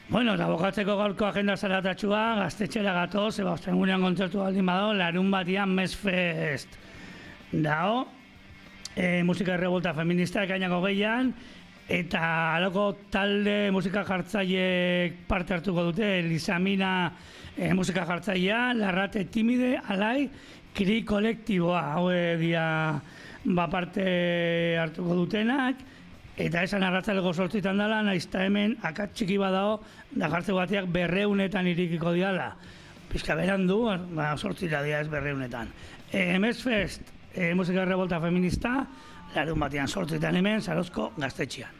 Bueno, eta bokatzeko gaurko agenda zaratatxua, gaztetxera gatoz, ostegunean kontzertu baldin bado, larun batian Mesfest dao, musika revolta feminista ekainako gehian, eta aloko talde musika jartzaileek parte hartuko dute, Lisamina musika jartzailea, Larrate Timide, Alai, Kri kolektiboa, hau dia parte hartuko dutenak, eta esan arratzaleko 8 dela, naizta hemen akats txiki badao, da jartze bateak 200 irikiko diala. Pizka beran du, 8 dia ez 200. Mesfest, musika revolta feminista, larun batean 8 hemen, Zarozko gaztetxean.